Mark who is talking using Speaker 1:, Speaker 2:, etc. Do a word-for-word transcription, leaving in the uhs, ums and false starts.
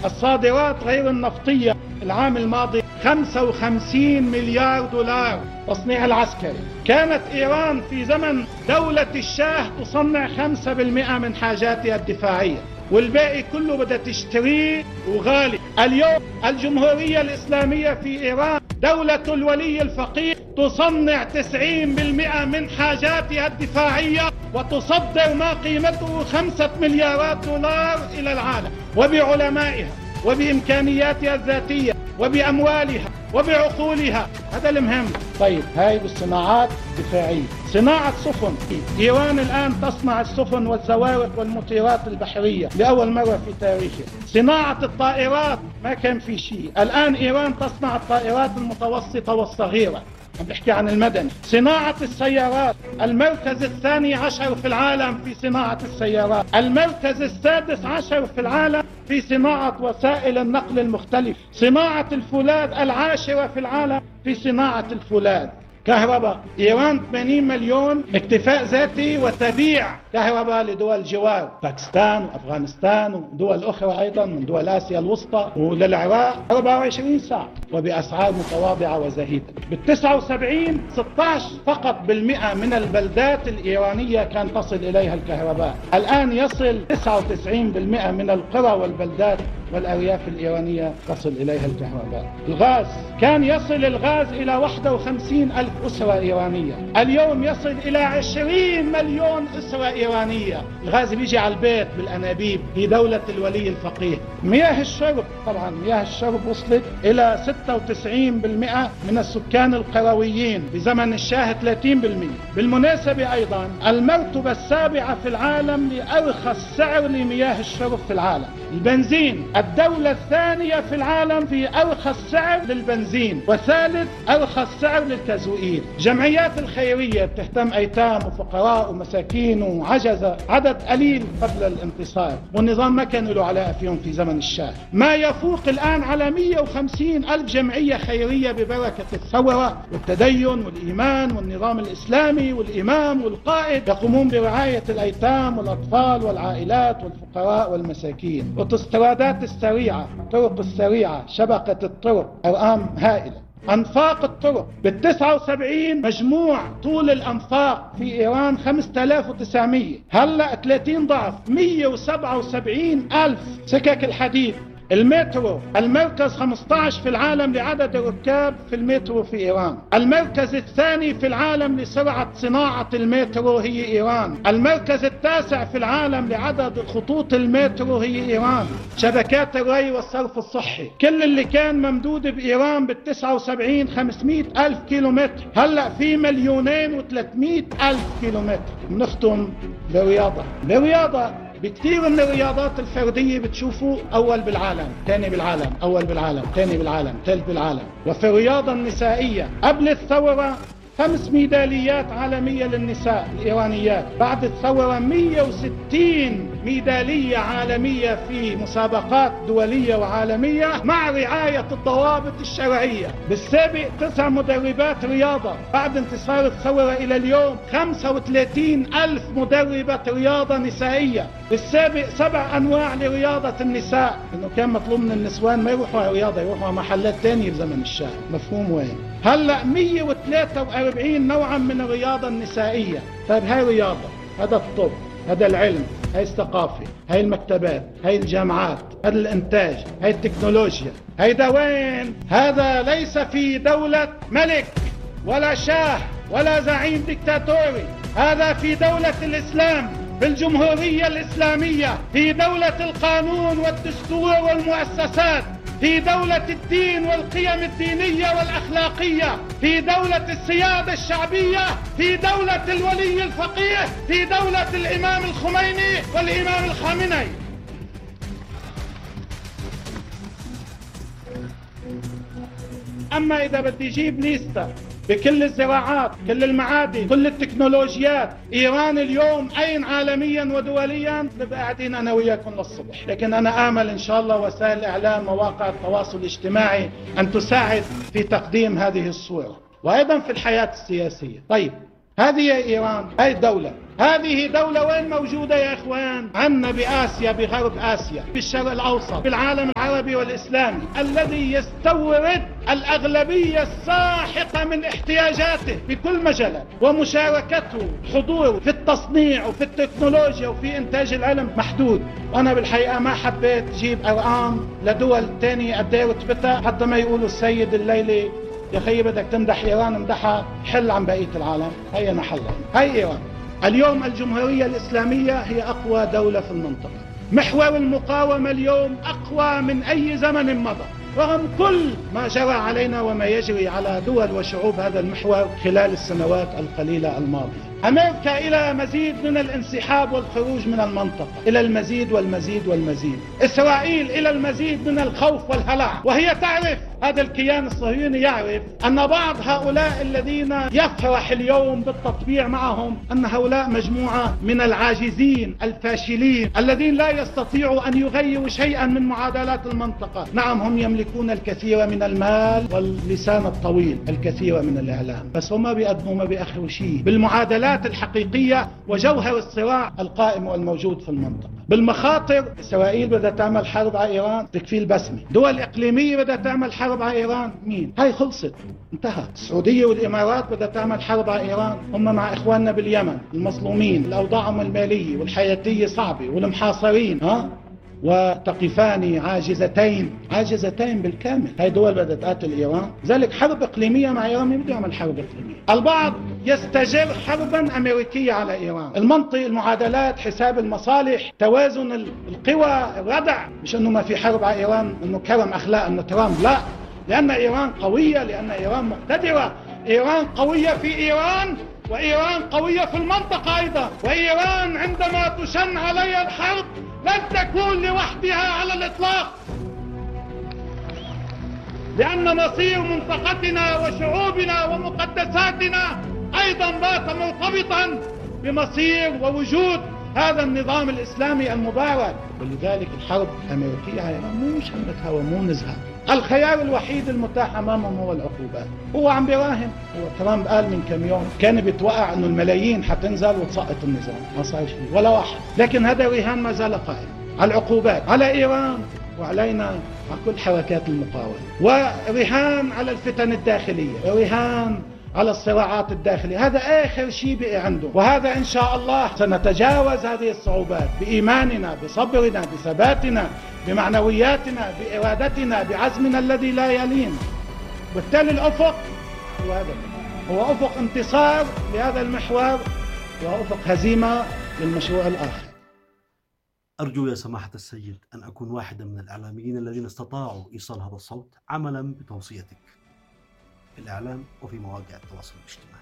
Speaker 1: الصادرات غير النفطية العام الماضي خمسة وخمسين مليار دولار تصنيع العسكري. كانت إيران في زمن دولة الشاه تصنع خمسة بالمئة من حاجاتها الدفاعية، والباقي كله بدها تشتريه وغالي. اليوم الجمهورية الإسلامية في إيران دولة الولي الفقيه تصنع تسعين بالمئة من حاجاتها الدفاعية وتصدر ما قيمته خمسة مليارات دولار إلى العالم، وبعلمائها وبإمكانياتها الذاتية وبأموالها وبعقولها. هذا المهم. طيب هاي بالصناعات الدفاعية. صناعة سفن، إيران الآن تصنع السفن والزوارق والمطيرات البحرية لأول مرة في تاريخها. صناعة الطائرات ما كان في شيء، الآن إيران تصنع الطائرات المتوسطة والصغيرة، عم بحكي عن المدني. صناعة السيارات، المركز الثاني عشر في العالم في صناعة السيارات، المركز السادس عشر في العالم في صناعة وسائل النقل المختلف. صناعة الفولاذ العاشرة في العالم في صناعة الفولاذ. كهرباء، إيران ثمانين مليون اكتفاء ذاتي وتبيع كهرباء لدول الجوار، باكستان وأفغانستان ودول أخرى أيضا من دول آسيا الوسطى وللعراق أربعة وعشرين ساعة وبأسعار متواضعة وزهيدة. بالتسعة وسبعين ستة عشر فقط بالمئة من البلدات الإيرانية كان تصل إليها الكهرباء، الآن يصل تسعة وتسعين بالمئة من القرى والبلدات والأرياف الإيرانية تصل إليها الكهرباء. الغاز، كان يصل الغاز إلى واحد وخمسين ألف أسرة إيرانية، اليوم يصل إلى عشرين مليون أسرة إيرانية. الغاز بيجي على البيت بالأنابيب في دولة الولي الفقيه. مياه الشرب، طبعا مياه الشرب وصلت إلى ستة وتسعين بالمئة من السكان القرويين، بزمن الشاه ثلاثين بالمئة. بالمناسبة أيضا المرتبة السابعة في العالم لأرخص سعر لمياه الشرب في العالم. البنزين، الدولة الثانية في العالم في أرخص سعر للبنزين، وثالث أرخص سعر للتزوئيل. جمعيات الخيرية بتهتم أيتام وفقراء ومساكين وعجزة، عدد قليل قبل الانتصار، والنظام ما كان له علاقة فيهم في زمن الشاه. ما يفوق الآن على مئة وخمسين ألف جمعية خيرية ببركة الثورة والتدين والإيمان والنظام الإسلامي والإمام والقائد، يقومون برعاية الأيتام والأطفال والعائلات والفقراء والمساكين. اوتوسترادات السريعة، الطرق السريعة، شبكة الطرق، أرقام هائلة. أنفاق الطرق، بالتسعة وسبعين مجموع طول الأنفاق في إيران خمسة آلاف وتسعمئة، هلأ ثلاثين ضعف، مئة وسبعة وسبعين ألف. سكك الحديد، المترو، المركز خمسة عشر في العالم لعدد الركاب في المترو في إيران، المركز الثاني في العالم لسرعة صناعة المترو هي إيران، المركز التاسع في العالم لعدد خطوط المترو هي إيران. شبكات الري والصرف الصحي، كل اللي كان ممدود بإيران بالتسعة وسبعين خمسمئة ألف كيلومتر، هلأ في مليونين وثلاثمئة ألف كيلومتر. بنختم برياضة. برياضة بكثير من الرياضات الفردية بتشوفوا أول بالعالم، ثاني بالعالم، أول بالعالم، ثاني بالعالم، ثالث بالعالم. وفي الرياضة النسائية قبل الثورة خمس ميداليات عالمية للنساء الإيرانيات، بعد الثورة مئة وستين ميدالية عالمية في مسابقات دولية وعالمية مع رعاية الضوابط الشرعية. بالسابق تسع مدربات رياضة، بعد انتصار الثورة إلى اليوم خمسة وثلاثين ألف مدربة رياضة نسائية. بالسابق سبع أنواع لرياضة النساء، إنه كان مطلوب من النسوان ما يروحوا على رياضة، يروحوا على محلات تانية بزمن الشاه. مفهوم وين؟ هلأ مئة وثلاثة وأربعين نوعا من الرياضة النسائية. طيب هاي رياضة، هذا الطب، هذا العلم، هاي الثقافة، هاي المكتبات، هاي الجامعات، هذا الانتاج، هاي التكنولوجيا. هيدا وين؟ هذا ليس في دولة ملك ولا شاه ولا زعيم ديكتاتوري، هذا في دولة الإسلام، في الجمهورية الإسلامية، في دولة القانون والدستور والمؤسسات، في دولة الدين والقيم الدينية والأخلاقية، في دولة السيادة الشعبية، في دولة الولي الفقيه، في دولة الإمام الخميني والإمام الخامنئي. أما إذا بدي أجيب ليستة بكل الزراعات، كل المعادن، كل التكنولوجيات، إيران اليوم أين عالميا ودوليا؟ نبقى قاعدين أنا وياكم للصبح. لكن أنا آمل إن شاء الله وسائل الإعلام، مواقع التواصل الاجتماعي أن تساعد في تقديم هذه الصورة، وأيضا في الحياة السياسية. طيب هذه إيران، هاي الدولة هذه دولة وين موجودة يا إخوان؟ عنا بآسيا، بغرب آسيا، بالشرق الأوسط، بالعالم العربي والإسلامي، الذي يستورد الأغلبية الساحقة من احتياجاته في كل مجال، ومشاركته حضور في التصنيع وفي التكنولوجيا وفي إنتاج العلم محدود. وأنا بالحقيقة ما حبيت جيب أرقام لدول تانية قد ايه رتبتها حتى ما يقولوا السيد الليلي يا خيي بدك تمدح إيران امدحها، حل عن بقية العالم. هي نحلها، هي إيران. اليوم الجمهورية الإسلامية هي أقوى دولة في المنطقة. محور المقاومة اليوم أقوى من أي زمن مضى، رغم كل ما جرى علينا وما يجري على دول وشعوب هذا المحور خلال السنوات القليلة الماضية. أمريكا إلى مزيد من الانسحاب والخروج من المنطقة، إلى المزيد والمزيد والمزيد. إسرائيل إلى المزيد من الخوف والهلع، وهي تعرف، هذا الكيان الصهيوني يعرف أن بعض هؤلاء الذين يفرح اليوم بالتطبيع معهم أن هؤلاء مجموعة من العاجزين الفاشلين الذين لا يستطيعوا أن يغيروا شيئا من معادلات المنطقة. نعم، هم يملكون الكثير من المال واللسان الطويل، الكثير من الإعلام، بس هم ما بيقدموا ما بيأخروا شيء بالمعادلات الحقيقية وجوهر الصراع القائم والموجود في المنطقة. بالمخاطر، إسرائيل بدها تعمل حرب على إيران تكفي البسمة، دول إقليمية بدها تعمل حرب على إيران، مين؟ هاي خلصت، انتهى. السعودية والإمارات بدها تعمل حرب على إيران، هم مع إخواننا باليمن المظلومين، الأوضاعهم المالية والحياتية صعبة والمحاصرين، ها؟ وتقفان عاجزتين، عاجزتين بالكامل. هاي دول بدها تقاتل إيران، ذلك حرب إقليمية مع إيران. مين بده يعمل حرب إقليمية؟ البعض يستجر حربا أمريكية على إيران. المنطق، المعادلات، حساب المصالح، توازن القوى، الردع. مش أنه ما في حرب على إيران أنه كرم أخلاق أنه ترامب، لا، لأن إيران قوية، لأن إيران مقتدرة. إيران قوية في إيران، وإيران قوية في المنطقة أيضا. وإيران عندما تشن عليها الحرب لن تكون لوحدها على الإطلاق، لأن مصير منطقتنا وشعوبنا ومقدساتنا أيضا بات مرتبطا بمصير ووجود هذا النظام الإسلامي المبارك. ولذلك الحرب الأمريكية على إيران مو شمتها ومو نزهة. الخيار الوحيد المتاح أمامهم هو العقوبات. هو عم بيراهن. هو ترامب قال من كم يوم كان بيتوقع أنه الملايين حتنزل وتسقط النظام، ما صار شيء ولا واحد. لكن هذا رهان ما زال قائم على العقوبات على إيران وعلينا، على كل حركات المقاومة، ورهان على الفتن الداخلية، ورهان على الصراعات الداخلية. هذا آخر شيء بقي عنده. وهذا إن شاء الله سنتجاوز هذه الصعوبات بإيماننا، بصبرنا، بثباتنا، بمعنوياتنا، بإرادتنا، بعزمنا الذي لا يلين. بالتالي الأفق هو هذا، هو أفق انتصار لهذا المحور، وأفق هزيمة للمشروع الآخر.
Speaker 2: أرجو يا سماحة السيد أن أكون واحدا من الإعلاميين الذين استطاعوا إيصال هذا الصوت عملا بتوصيتك في الإعلام وفي مواقع التواصل الاجتماعي.